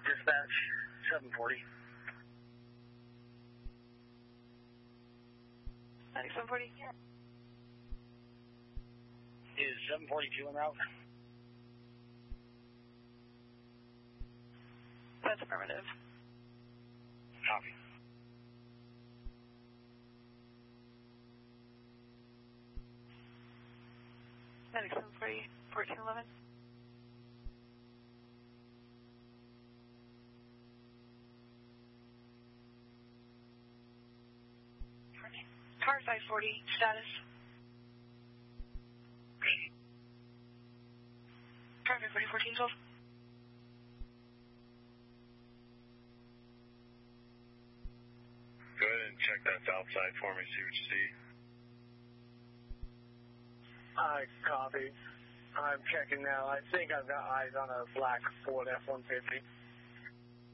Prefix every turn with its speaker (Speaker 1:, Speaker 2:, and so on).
Speaker 1: Dispatch 740.
Speaker 2: 740.
Speaker 1: Is 742 en route?
Speaker 2: That's affirmative.
Speaker 1: Copy.
Speaker 2: Medic 740, 1411. Car 540, status. Car 540, 1412.
Speaker 3: Go ahead and check that south side for me, see what you see.
Speaker 1: Copy. I'm checking now. I think I've got eyes on a black Ford F-150.